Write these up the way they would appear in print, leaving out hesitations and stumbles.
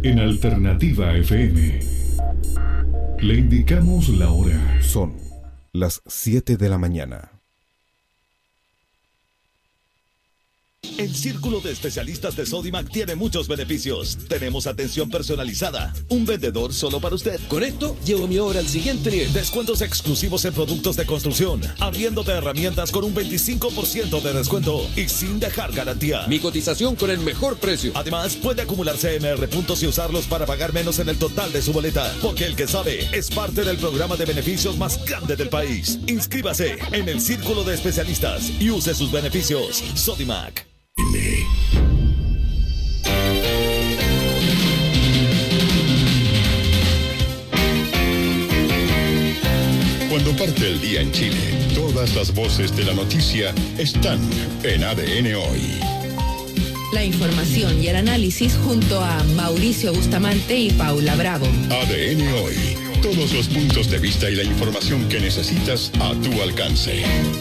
En Alternativa FM le indicamos la hora. Son las 7 de la mañana. El Círculo de Especialistas de Sodimac tiene muchos beneficios. Tenemos atención personalizada, un vendedor solo para usted. Con esto, llevo mi obra al siguiente nivel. Descuentos exclusivos en productos de construcción, arriendo de herramientas con un 25% de descuento y sin dejar garantía. Mi cotización con el mejor precio. Además, puede acumular CMR puntos y usarlos para pagar menos en el total de su boleta. Porque el que sabe es parte del programa de beneficios más grande del país. Inscríbase en el Círculo de Especialistas y use sus beneficios. Sodimac. Cuando parte el día en Chile, todas las voces de la noticia están en ADN Hoy. La información y el análisis junto a Mauricio Bustamante y Paula Bravo. ADN Hoy. Todos los puntos de vista y la información que necesitas a tu alcance.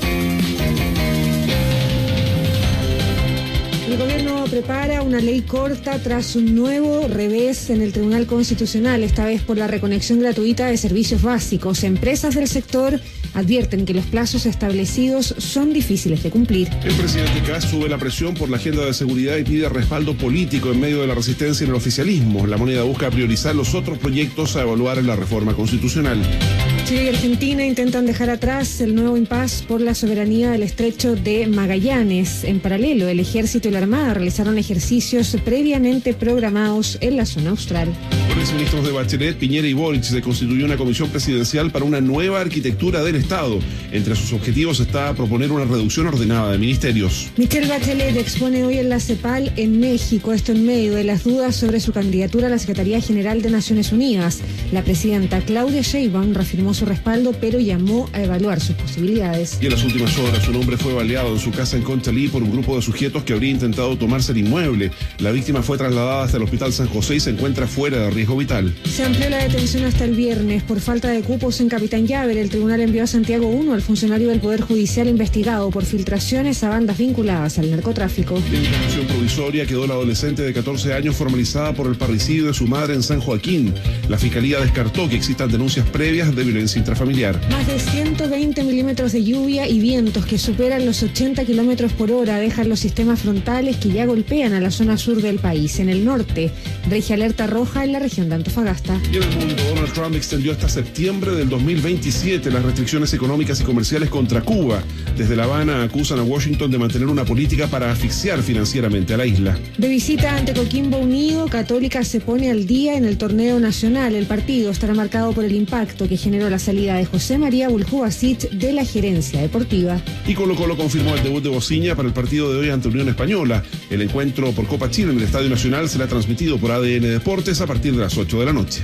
El gobierno prepara una ley corta tras un nuevo revés en el Tribunal Constitucional, esta vez por la reconexión gratuita de servicios básicos. Empresas del sector advierten que los plazos establecidos son difíciles de cumplir. El presidente Kast sube la presión por la agenda de seguridad y pide respaldo político en medio de la resistencia en el oficialismo. La moneda busca priorizar los otros proyectos a evaluar en la reforma constitucional. Chile y Argentina intentan dejar atrás el nuevo impasse por la soberanía del estrecho de Magallanes. En paralelo, el Ejército y la Armada realizaron ejercicios previamente programados en la zona austral. Con los ministros de Bachelet, Piñera y Boric se constituyó una comisión presidencial para una nueva arquitectura del Estado. Entre sus objetivos está proponer una reducción ordenada de ministerios. Michelle Bachelet expone hoy en la CEPAL en México, esto en medio de las dudas sobre su candidatura a la Secretaría General de Naciones Unidas. La presidenta Claudia Sheinbaum reafirmó su respaldo, pero llamó a evaluar sus posibilidades. Y en las últimas horas, un hombre fue baleado en su casa en Conchalí por un grupo de sujetos que habría intentado tomarse el inmueble. La víctima fue trasladada hasta el Hospital San José y se encuentra fuera de riesgo vital. Se amplió la detención hasta el viernes por falta de cupos en Capitán Llaver. El tribunal envió a Santiago 1 al funcionario del Poder Judicial investigado por filtraciones a bandas vinculadas al narcotráfico. En detención provisoria quedó la adolescente de 14 años formalizada por el parricidio de su madre en San Joaquín. La Fiscalía descartó que existan denuncias previas de violencia intrafamiliar. Más de 120 milímetros de lluvia y vientos que superan los 80 kilómetros por hora dejan los sistemas frontales que ya golpean a la zona sur del país. En el norte, rige alerta roja en la región de Antofagasta. Y en el mundo, Donald Trump extendió hasta septiembre del 2027 las restricciones económicas y comerciales contra Cuba. Desde La Habana acusan a Washington de mantener una política para asfixiar financieramente a la isla. De visita ante Coquimbo Unido, Católica se pone al día en el torneo nacional. El partido estará marcado por el impacto que generó la salida de José María Buljubasic de la gerencia deportiva. Y Colo-Colo confirmó el debut de Bociña para el partido de hoy ante Unión Española. El encuentro por Copa Chile en el Estadio Nacional será transmitido por ADN Deportes a partir de las 8 de la noche.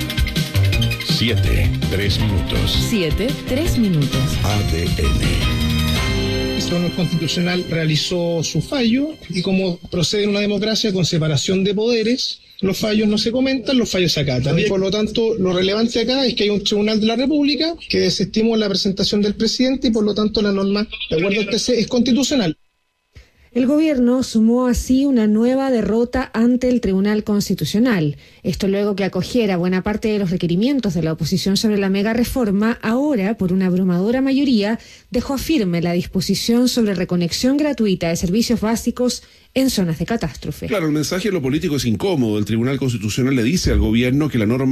7:03 minutos. 7:03 minutos. ADN. El Tribunal Constitucional realizó su fallo y como procede en una democracia con separación de poderes, los fallos no se comentan, los fallos se acatan. Y por lo tanto, lo relevante acá es que hay un Tribunal de la República que desestimó la presentación del presidente y por lo tanto la norma, de acuerdo al TC, es constitucional. El gobierno sumó así una nueva derrota ante el Tribunal Constitucional. Esto luego que acogiera buena parte de los requerimientos de la oposición sobre la mega reforma, ahora, por una abrumadora mayoría, dejó firme la disposición sobre reconexión gratuita de servicios básicos en zonas de catástrofe. Claro, el mensaje en lo político es incómodo. El Tribunal Constitucional le dice al gobierno que la norma